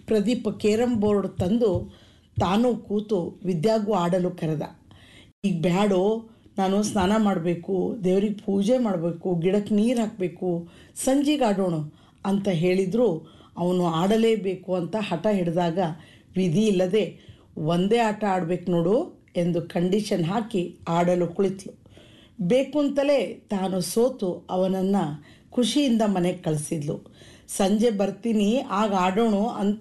Pradeep carrom board ತಂದು ತಾನೂ ಕೂತು ವಿದ್ಯಾಗೂ ಆಡಲು ಕರೆದ. ಈಗ ಬ್ಯಾಡೋ, ನಾನು ಸ್ನಾನ ಮಾಡಬೇಕು, ದೇವ್ರಿಗೆ ಪೂಜೆ ಮಾಡಬೇಕು, ಗಿಡಕ್ಕೆ ನೀರು ಹಾಕಬೇಕು, ಸಂಜೆಗೆ ಆಡೋಣ ಅಂತ ಹೇಳಿದರೂ ಅವನು ಆಡಲೇಬೇಕು ಅಂತ ಹಠ ಹಿಡಿದಾಗ ವಿಧಿ ಇಲ್ಲದೆ ಒಂದೇ ಆಟ ಆಡಬೇಕು ನೋಡು ಎಂದು ಕಂಡೀಷನ್ ಹಾಕಿ ಆಡಲು ಕುಳಿತಳು. ಬೇಕು ಅಂತಲೇ ತಾನು ಸೋತು ಅವನನ್ನು ಖುಷಿಯಿಂದ ಮನೆಗೆ ಕಳಿಸಿದ್ಲು. ಸಂಜೆ ಬರ್ತೀನಿ, ಆಗ ಆಡೋಣ ಅಂತ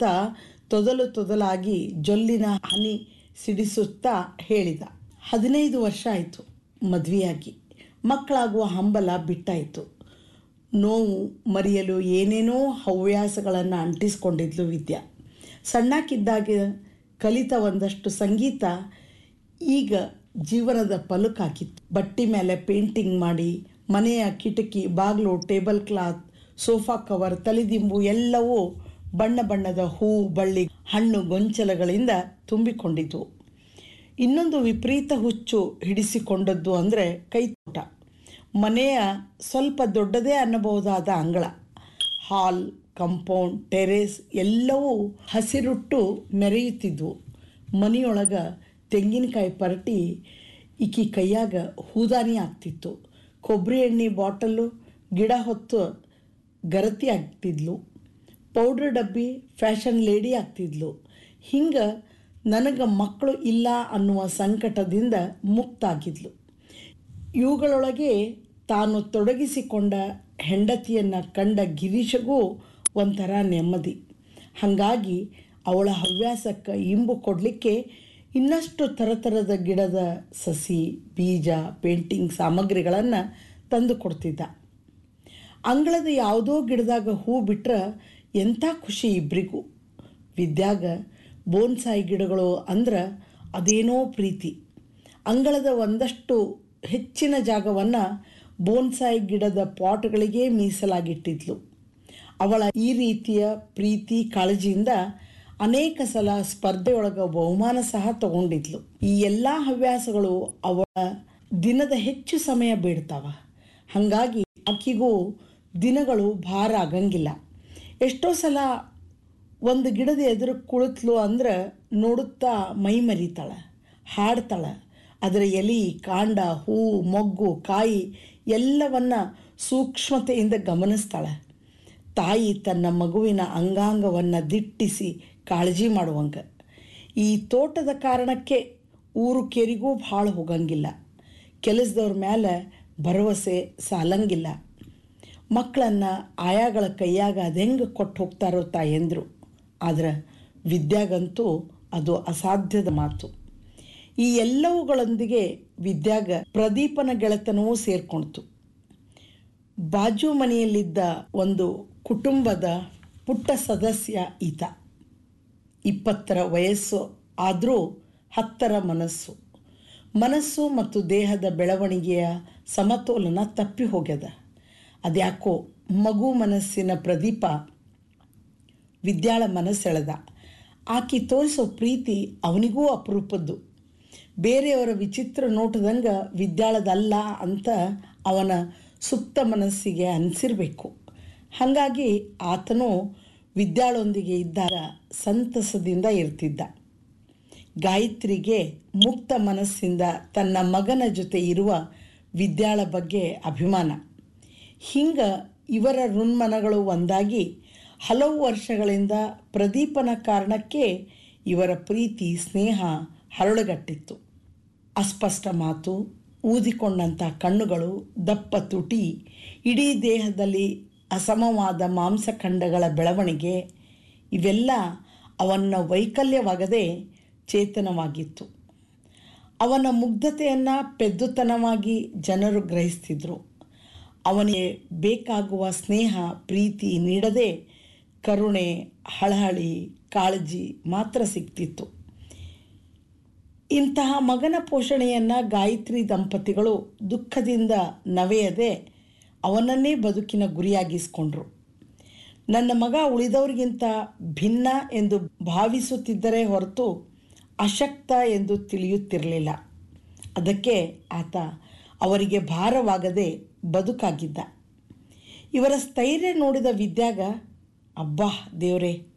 ತೊದಲಾಗಿ ಜೊಲ್ಲಿನ ಹನಿ ಸಿಡಿಸುತ್ತಾ ಹೇಳಿದ. 15 ವರ್ಷ ಆಯಿತು ಮದುವೆಯಾಗಿ. ಮಕ್ಕಳಾಗುವ ಹಂಬಲ ಬಿಟ್ಟಾಯಿತು. ನೋವು ಮರೆಯಲು ಏನೇನೋ ಹವ್ಯಾಸಗಳನ್ನು ಅಂಟಿಸ್ಕೊಂಡಿದ್ಲು ವಿದ್ಯಾ. ಸಣ್ಣಕ್ಕಿದ್ದಾಗ ಕಲಿತ ಒಂದಷ್ಟು ಸಂಗೀತ ಈಗ ಜೀವನದ ಪಲುಕಾಕಿತ್ತು. ಬಟ್ಟೆ ಮೇಲೆ ಪೇಂಟಿಂಗ್ ಮಾಡಿ ಮನೆಯ ಕಿಟಕಿ, ಬಾಗಿಲು, ಟೇಬಲ್ ಕ್ಲಾತ್, ಸೋಫಾ ಕವರ್, ತಲೆದಿಂಬು ಎಲ್ಲವೂ ಬಣ್ಣ ಬಣ್ಣದ ಹೂ, ಬಳ್ಳಿ, ಹಣ್ಣು, ಗೊಂಚಲುಗಳಿಂದ ತುಂಬಿಕೊಂಡಿದ್ವು. ಇನ್ನೊಂದು ವಿಪರೀತ ಹುಚ್ಚು ಹಿಡಿಸಿಕೊಂಡದ್ದು ಅಂದರೆ ಕೈತೋಟ. ಮನೆಯ ಸ್ವಲ್ಪ ದೊಡ್ಡದೇ ಅನ್ನಬಹುದಾದ ಅಂಗಳ, ಹಾಲ್, ಕಂಪೌಂಡ್, ಟೆರೇಸ್ ಎಲ್ಲವೂ ಹಸಿರುಟ್ಟು ಮೆರೆಯುತ್ತಿದ್ವು. ಮನೆಯೊಳಗೆ ತೆಂಗಿನಕಾಯಿ ಪರಟಿ ಈಕಿ ಕೈಯಾಗ ಹೂದಾನಿ ಆಗ್ತಿತ್ತು. ಕೊಬ್ಬರಿ ಎಣ್ಣೆ ಬಾಟಲ್ಲು ಗಿಡ ಹೊತ್ತು ಗರತಿ ಆಗ್ತಿದ್ಲು. ಪೌಡ್ರ್ ಡಬ್ಬಿ ಫ್ಯಾಷನ್ ಲೇಡಿ ಆಗ್ತಿದ್ಲು. ಹಿಂಗೆ ನನಗೆ ಮಕ್ಕಳು ಇಲ್ಲ ಅನ್ನುವ ಸಂಕಟದಿಂದ ಮುಕ್ತಾಗಿದ್ಲು. ಇವುಗಳೊಳಗೆ ತಾನು ತೊಡಗಿಸಿಕೊಂಡ ಹೆಂಡತಿಯನ್ನು ಕಂಡ ಗಿರೀಶಗೂ ಒಂಥರ ನೆಮ್ಮದಿ. ಹಾಗಾಗಿ ಅವಳ ಹವ್ಯಾಸಕ್ಕೆ ಇಂಬು ಕೊಡಲಿಕ್ಕೆ ಇನ್ನಷ್ಟು ಥರದ ಗಿಡದ ಸಸಿ, ಬೀಜ, ಪೇಂಟಿಂಗ್ ಸಾಮಗ್ರಿಗಳನ್ನು ತಂದು ಕೊಡ್ತಿದ್ದ. ಅಂಗಳದ ಯಾವುದೋ ಗಿಡದಾಗ ಹೂ ಬಿಟ್ರೆ ಎಂಥ ಖುಷಿ ಇಬ್ಬರಿಗೂ. ವಿದ್ಯಾಗ ಬೋನ್ಸಾಯಿ ಗಿಡಗಳು ಅಂದ್ರೆ ಅದೇನೋ ಪ್ರೀತಿ. ಅಂಗಳದ ಒಂದಷ್ಟು ಹೆಚ್ಚಿನ ಜಾಗವನ್ನು ಬೋನ್ಸಾಯಿ ಗಿಡದ ಪಾಟ್ಗಳಿಗೆ ಮೀಸಲಾಗಿಟ್ಟಿದ್ಲು. ಅವಳ ಈ ರೀತಿಯ ಪ್ರೀತಿ ಕಾಳಜಿಯಿಂದ ಅನೇಕ ಸಲ ಸ್ಪರ್ಧೆಯೊಳಗೆ ಬಹುಮಾನ ಸಹ ತಗೊಂಡಿದ್ಲು. ಈ ಎಲ್ಲ ಹವ್ಯಾಸಗಳು ಅವಳ ದಿನದ ಹೆಚ್ಚು ಸಮಯ ಬೇಡ್ತಾವ. ಹಾಗಾಗಿ ಆಕಿಗೂ ದಿನಗಳು ಭಾರ ಆಗಂಗಿಲ್ಲ. ಎಷ್ಟೋ ಸಲ ಒಂದು ಗಿಡದ ಎದುರು ಕುಳಿತಲು ಅಂದ್ರೆ ನೋಡುತ್ತಾ ಮೈ ಮರಿತಾಳೆ, ಹಾಡ್ತಾಳೆ. ಅದರ ಎಲೆ, ಕಾಂಡ, ಹೂ, ಮೊಗ್ಗು, ಕಾಯಿ ಎಲ್ಲವನ್ನ ಸೂಕ್ಷ್ಮತೆಯಿಂದ ಗಮನಿಸ್ತಾಳೆ. ತಾಯಿ ತನ್ನ ಮಗುವಿನ ಅಂಗಾಂಗವನ್ನು ದಿಟ್ಟಿಸಿ ಕಾಳಜಿ ಮಾಡುವಂಗೆ. ಈ ತೋಟದ ಕಾರಣಕ್ಕೆ ಊರು ಕೆರಿಗೂ ಭಾಳ ಹೋಗಂಗಿಲ್ಲ. ಕೆಲಸದವ್ರ ಮೇಲೆ ಭರವಸೆ ಸಾಲಂಗಿಲ್ಲ. ಮಕ್ಕಳನ್ನು ಆಯಾಗಳ ಕೈಯಾಗ ಅದೆಂಗೆ ಕೊಟ್ಟು ಹೋಗ್ತಾರೋ ತಾಯಂದರು. ಆದರೆ ವಿದ್ಯಾಗಂತೂ ಅದು ಅಸಾಧ್ಯದ ಮಾತು. ಈ ಎಲ್ಲವುಗಳೊಂದಿಗೆ ವಿದ್ಯಾಗ ಪ್ರದೀಪನ ಗೆಳೆತನವೂ ಸೇರ್ಕೊಳ್ತು. ಬಾಜು ಮನೆಯಲ್ಲಿದ್ದ ಒಂದು ಕುಟುಂಬದ ಪುಟ್ಟ ಸದಸ್ಯ ಈತ. 20ರ ವಯಸ್ಸು ಆದರೂ 10ರ ಮನಸ್ಸು ಮತ್ತು ದೇಹದ ಬೆಳವಣಿಗೆಯ ಸಮತೋಲನ ತಪ್ಪಿ ಹೋಗ್ಯದ. ಅದ್ಯಾಕೋ ಮಗು ಮನಸ್ಸಿನ ಪ್ರದೀಪ ವಿದ್ಯಾಳ ಮನಸ್ಸೆಳೆದ. ಆಕಿ ತೋರಿಸೋ ಪ್ರೀತಿ ಅವನಿಗೂ ಅಪರೂಪದ್ದು. ಬೇರೆಯವರ ವಿಚಿತ್ರ ನೋಟದಂಗೆ ವಿದ್ಯಾಳದಲ್ಲ ಅಂತ ಅವನ ಸುಪ್ತ ಮನಸ್ಸಿಗೆ ಅನಿಸಿರಬೇಕು. ಹಾಗಾಗಿ ಆತನು ವಿದ್ಯಾಳೊಂದಿಗೆ ಇದ್ದಾಗ ಸಂತಸದಿಂದ ಇರ್ತಿದ್ದ. ಗಾಯತ್ರಿಗೆ ಮುಕ್ತ ಮನಸ್ಸಿಂದ ತನ್ನ ಮಗನ ಜೊತೆ ಇರುವ ವಿದ್ಯಾಳ ಬಗ್ಗೆ ಅಭಿಮಾನ. ಹಿಂಗೆ ಇವರ ಋನ್ಮನಗಳು ಒಂದಾಗಿ ಹಲವು ವರ್ಷಗಳಿಂದ ಪ್ರದೀಪನ ಕಾರಣಕ್ಕೆ ಇವರ ಪ್ರೀತಿ ಸ್ನೇಹ ಹರಳುಗಟ್ಟಿತ್ತು. ಅಸ್ಪಷ್ಟ ಮಾತು, ಊದಿಕೊಂಡಂಥ ಕಣ್ಣುಗಳು, ದಪ್ಪ ತುಟಿ, ಇಡೀ ದೇಹದಲ್ಲಿ ಅಸಮವಾದ ಮಾಂಸಖಂಡಗಳ ಬೆಳವಣಿಗೆ ಇವೆಲ್ಲ ಅವನ ವೈಕಲ್ಯವಾಗದೆ ಚೇತನವಾಗಿತ್ತು. ಅವನ ಮುಗ್ಧತೆಯನ್ನು ಪೆದ್ದುತನವಾಗಿ ಜನರು ಗ್ರಹಿಸ್ತಿದ್ರು. ಅವನಿಗೆ ಬೇಕಾಗುವ ಸ್ನೇಹ ಪ್ರೀತಿ ನೀಡದೆ ಕರುಣೆ, ಹಳಹಳಿ, ಕಾಳಜಿ ಮಾತ್ರ ಸಿಗ್ತಿತ್ತು. ಇಂತಹ ಮಗನ ಪೋಷಣೆಯನ್ನು ಗಾಯತ್ರಿ ದಂಪತಿಗಳು ದುಃಖದಿಂದ ನವೆಯದೆ ಅವನನ್ನೇ ಬದುಕಿನ ಗುರಿಯಾಗಿಸ್ಕೊಂಡ್ರು. ನನ್ನ ಮಗ ಉಳಿದವರಿಗಿಂತ ಭಿನ್ನ ಎಂದು ಭಾವಿಸುತ್ತಿದ್ದರೆ ಹೊರತು ಅಶಕ್ತ ಎಂದು ತಿಳಿಯುತ್ತಿರಲಿಲ್ಲ. ಅದಕ್ಕೆ ಆತ ಅವರಿಗೆ ಭಾರವಾಗದೆ ಬದುಕಾಗಿದ್ದ. ಇವರ ಸ್ಥೈರ್ಯ ನೋಡಿದ ವಿದ್ಯಾಗ ಅಬ್ಬಾ ದೇವ್ರೇ,